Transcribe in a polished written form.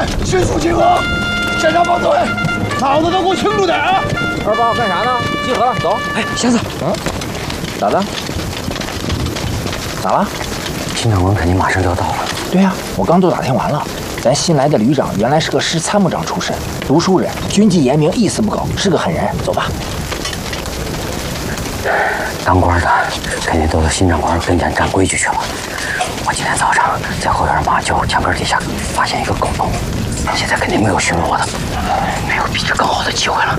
员迅速集合，现场保存，脑子都给我清楚点啊！ 二八干啥呢？集合了，走。 哎，瞎子， 咋的？咋了？ 新长官肯定马上就要到了。 对呀，我刚都打听完了。咱新来的旅长原来是个师参谋长出身，读书人，军纪严明，一丝不苟，是个狠人。走吧。 当官的肯定都到新长官跟前站规矩去了。我今天早上在后院马厩墙根底下发现一个狗洞，现在肯定没有巡逻的，没有比这更好的机会了。